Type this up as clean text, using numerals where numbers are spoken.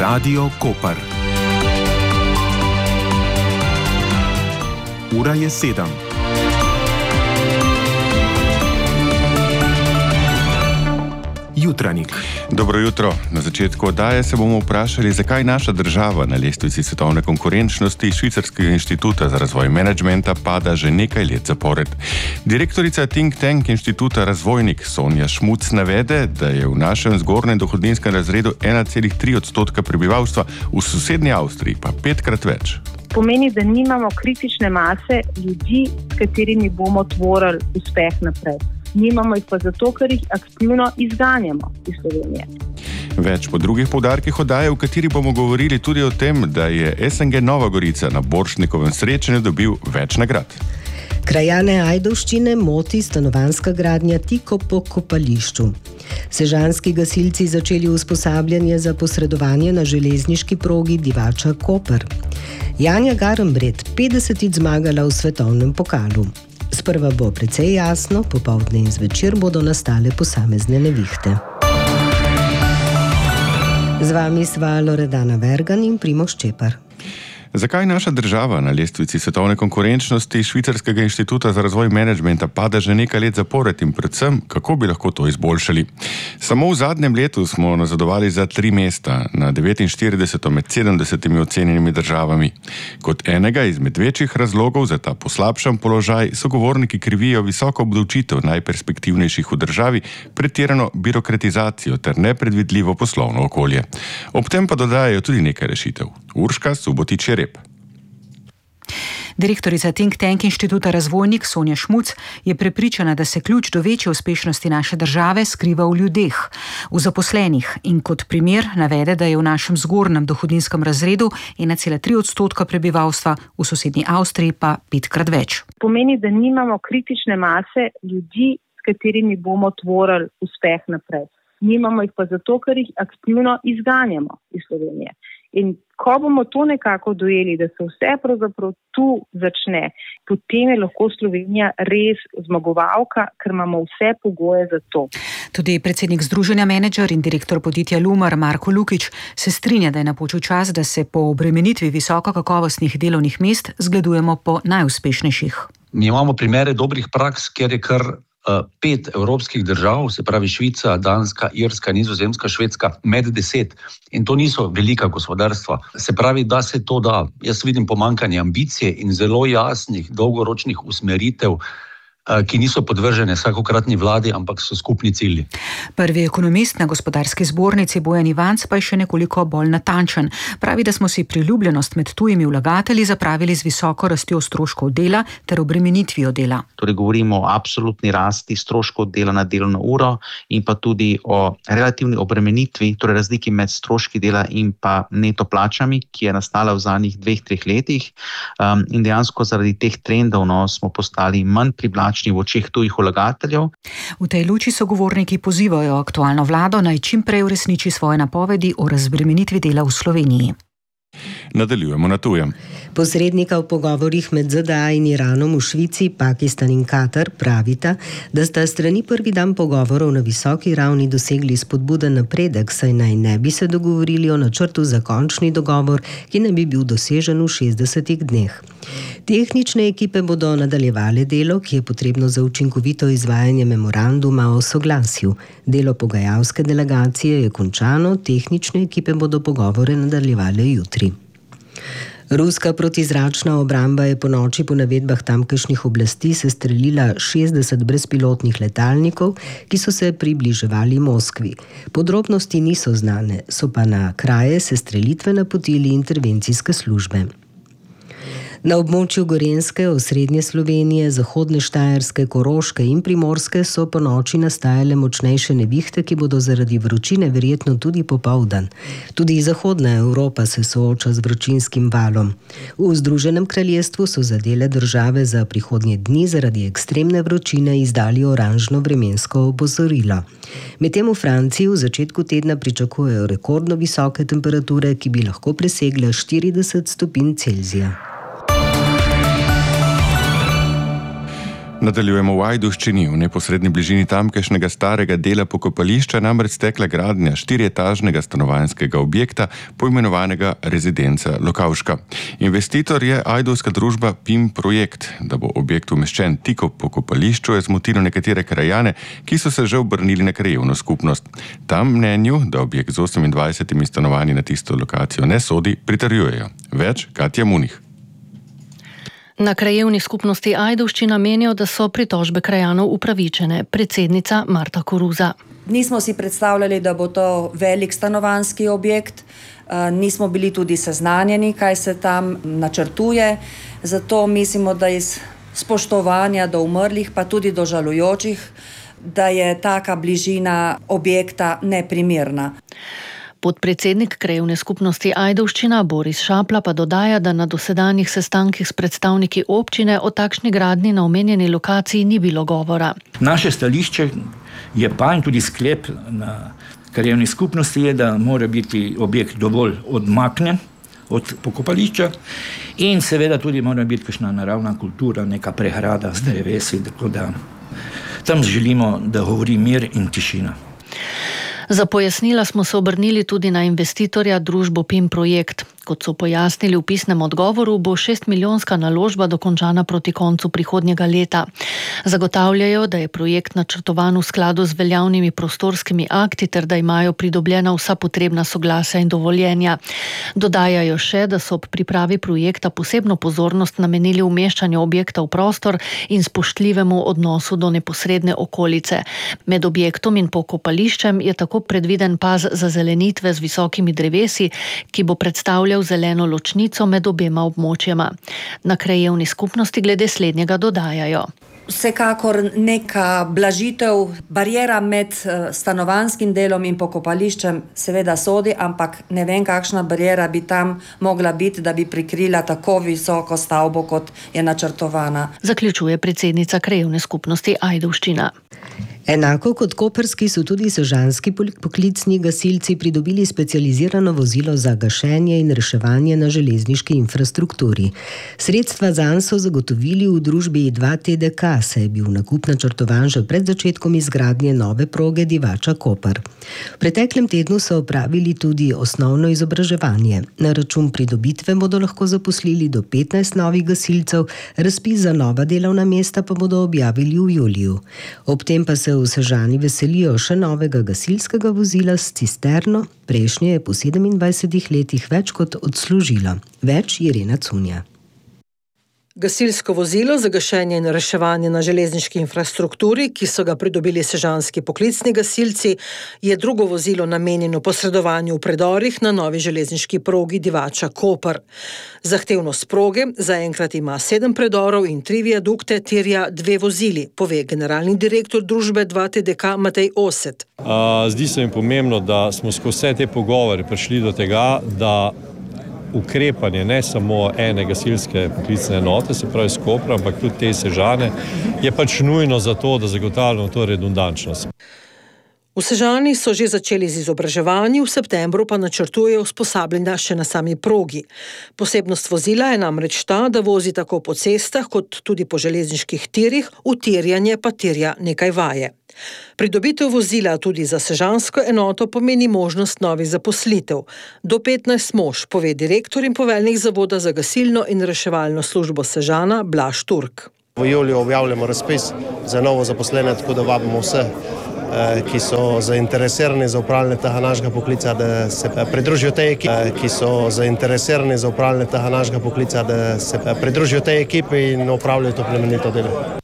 Radio Koper. Ura je 7. Jutranjik. Dobro jutro. Na začetku oddaje se bomo vprašali, zakaj naša država na lestvici svetovne konkurenčnosti Švicarskega inštituta za razvoj menedžmenta pada že nekaj let zapored. Direktorica Think Tank inštituta Razvojnik Sonja Šmuc navede, da je v našem zgornjem dohodninskem razredu 1,3% prebivalstva, v sosednji Avstriji pa 5-krat več. Pomeni, da nimamo kritične mase ljudi, s katerimi bomo tvorili uspeh naprej. Nimamo jih pa zato, ker jih aktivno izganjamo iz Slovenije. Več po drugih poudarkih oddaje, v kateri bomo govorili tudi o tem, da je SNG Nova Gorica na Borštnikovem srečanju dobil več nagrad. Krajane Ajdovščine moti stanovanjska gradnja tik ob pokopališču. Sežanski gasilci začeli usposabljanje za posredovanje na železniški progi Divača-Koper. Janja Garnbret 50-ič zmagala v svetovnem pokalu. Sprva bo precej jasno, popoldne in zvečer bodo nastale posamezne nevihte. Z vami sva Loredana Vergan in Primož Čepar. Zakaj naša država na lestvici svetovne konkurenčnosti Švicarskega inštituta za razvoj menedžmenta pada že nekaj let zapored in predvsem, kako bi lahko to izboljšali? Samo v zadnjem letu smo nazadovali za 3 mesta, na 49. med 70 ocenjenimi državami. Kot enega izmed večjih razlogov za ta poslabšan položaj sogovorniki krivijo visoko obdavčitev najperspektivnejših v državi, pretirano birokratizacijo ter nepredvidljivo poslovno okolje. Ob tem pa dodajajo tudi nekaj rešitev. Urška Subotič-Jereb. Direktorica Think Tank inštituta Razvojnik Sonja Šmuc je prepričana, da se ključ do večje uspešnosti naše države skriva v ljudeh, v zaposlenih in kot primer navede, da je v našem zgornjem dohodninskem razredu 1,3% prebivalstva, v sosednji Avstriji pa 5-krat več. Pomeni, da nimamo kritične mase ljudi, s katerimi bomo tvorili uspeh naprej. Nimamo jih pa zato, ker jih aktivno izganjamo iz Slovenije. In ko bomo to nekako dojeli, da se vse pravzaprav tu začne, potem je lahko Slovenija res zmagovalka, ker imamo vse pogoje za to. Tudi predsednik Združenja Menedžer in direktor podjetja Lumar Marko Lukić se strinja, da je napočil čas, da se po obremenitvi visokokakovostnih delovnih mest zgledujemo po najuspešnejših. Mi imamo primere dobrih praks, kjer je kar 5 evropskih držav, se pravi Švica, Danska, Irska, Nizozemska, Švedska, med 10. In to niso velika gospodarstva. Se pravi, da se to da. Jaz vidim pomanjkanje ambicije in zelo jasnih dolgoročnih usmeritev, ki niso podvržene vsakokratni vladi, ampak so skupni cilji. Prvi ekonomist na Gospodarski zbornici Bojan Ivanc pa je še nekoliko bolj natančen. Pravi, da smo si priljubljenost med tujimi vlagatelji zapravili z visoko rastjo stroškov dela ter obremenitvijo dela. Torej govorimo o absolutni rasti stroškov dela na delovno uro in pa tudi o relativni obremenitvi, torej razliki med stroški dela in pa neto plačami, ki je nastala v zadnjih 2-3 letih. In dejansko zaradi teh trendov smo postali manj privlačni v očeh tujih vlagateljev. V tej luči sogovorniki pozivajo aktualno vlado naj čim prej uresniči svoje napovedi o razbremenitvi dela v Sloveniji. Nadaljujemo na tujem. Posrednika v pogovorih med ZDA in Iranom v Švici, Pakistan in Katar pravita, da sta strani prvi dan pogovorov na visoki ravni dosegli spodbuden napredek, saj naj ne bi se dogovorili o načrtu za končni dogovor, ki naj bi bil dosežen v 60 dneh. Tehnične ekipe bodo nadaljevale delo, ki je potrebno za učinkovito izvajanje memoranduma o soglasju. Delo pogajalske delegacije je končano, tehnične ekipe bodo pogovore nadaljevale jutri. Ruska protizračna obramba je ponoči po navedbah tamkajšnjih oblasti sestrelila 60 brezpilotnih letalnikov, ki so se približevali Moskvi. Podrobnosti niso znane, so pa na kraje sestrelitve napotili intervencijske službe. Na območju Gorenjske, osrednje Slovenije, zahodne Štajerske, Koroške in Primorske so ponoči nastajale močnejše nevihte, ki bodo zaradi vročine verjetno tudi popoldan. Tudi zahodna Evropa se sooča z vročinskim valom. V Združenem kraljestvu so zadele države za prihodnje dni zaradi ekstremne vročine izdali oranžno vremensko opozorilo. Medtem v Franciji v začetku tedna pričakujejo rekordno visoke temperature, ki bi lahko presegle 40 stopinj Celzija. Nadaljujemo v Ajdovščini. V neposredni bližini tamkajšnjega starega dela pokopališča namreč stekla gradnja 4-etažnega stanovanjskega objekta, poimenovanega Rezidenca Lokavška. Investitor je ajdovska družba PIM Projekt. Da bo objekt umeščen tik ob pokopališču, je zmotilo nekatere krajane, ki so se že obrnili na krajevno skupnost. Tam mnenju, da objekt z 28 stanovanji na tisto lokacijo ne sodi, pritrjujejo. Več Katja Munih. Na krajevni skupnosti Ajdovščina menijo, da so pritožbe krajanov upravičene. Predsednica Marta Koruza. Nismo si predstavljali, da bo to velik stanovanjski objekt. Nismo bili tudi seznanjeni, kaj se tam načrtuje. Zato mislimo, da iz spoštovanja do umrlih, pa tudi do žalujočih, da je taka bližina objekta neprimerna. Podpredsednik krajevne skupnosti Ajdovščina Boris Šapla pa dodaja, da na dosedanjih sestankih s predstavniki občine o takšni gradnji na omenjeni lokaciji ni bilo govora. Naše stališče je pa in tudi sklep na krajevni skupnosti je, da mora biti objekt dovolj odmaknjen od pokopališča in seveda tudi mora biti kakšna naravna kultura, neka prehrada z drevesi, tako da tam želimo, da govori mir in tišina. Za pojasnila smo se obrnili tudi na investitorja družbo PIM Projekt. Kot so pojasnili v pisnem odgovoru, bo 6-milijonska naložba dokončana proti koncu prihodnjega leta. Zagotavljajo, da je projekt načrtovan v skladu z veljavnimi prostorskimi akti ter da imajo pridobljena vsa potrebna soglasja in dovoljenja. Dodajajo še, da so ob pripravi projekta posebno pozornost namenili umeščanju objekta v prostor in spoštljivemu odnosu do neposredne okolice. Med objektom in pokopališčem je tako predviden pas za zelenitve z visokimi drevesi, ki bo predstavljal zeleno ločnico med obema območjema. Na krajevni skupnosti glede slednjega dodajajo. Vsekakor neka blažitev, bariera med stanovanjskim delom in pokopališčem seveda sodi, ampak ne vem, kakšna bariera bi tam mogla biti, da bi prikrila tako visoko stavbo, kot je načrtovana. Zaključuje predsednica krajevne skupnosti Ajdovščina. Enako kot koprski so tudi sežanski poklicni gasilci pridobili specializirano vozilo za gašenje in reševanje na železniški infrastrukturi. Sredstva zanj so zagotovili v družbi 2TDK, saj je bil nakup načrtovan že pred začetkom izgradnje nove proge Divača-Koper. V preteklem tednu so opravili tudi osnovno izobraževanje. Na račun pridobitve bodo lahko zaposlili do 15 novih gasilcev, razpis za nova delovna mesta pa bodo objavili v juliju. Ob tem pa se v Sežani veselijo še novega gasilskega vozila s cisterno, prejšnje je po 27 letih več kot odslužilo. Več Irena Cunja. Gasilsko vozilo za gašenje in reševanje na železniški infrastrukturi, ki so ga pridobili sežanski poklicni gasilci, je drugo vozilo namenjeno posredovanju v predorih na novi železniški progi Divača-Koper. Zahtevnost proge zaenkrat ima 7 predorov in 3 viadukte, terja 2 vozili, pove generalni direktor družbe 2TDK Matej Oset. Zdi se mi pomembno, da smo skozi vse te pogovore prišli do tega, da ukrepanje ne samo ene gasilske poklicne enote, se pravi s Kopra, ampak tudi te Sežane, je pač nujno za to, da zagotavljamo to redundančnost. V Sežani so že začeli z izobraževanji, v septembru pa načrtujejo usposabljanja še na sami progi. Posebnost vozila je namreč ta, da vozi tako po cestah kot tudi po železniških tirih, utirjanje pa terja nekaj vaje. Pridobitev vozila tudi za sežansko enoto pomeni možnost novih zaposlitev. Do 15 mož, pove direktor in poveljnik Zavoda za gasilno in reševalno službo Sežana Blaž Turk. V juliju objavljamo razpis za novo zaposlene, tako da vabimo vse, ki so zainteresirani za upravljanje tega našega poklica, da se pridružijo tej ekipi, in opravljajo to plemenito delo.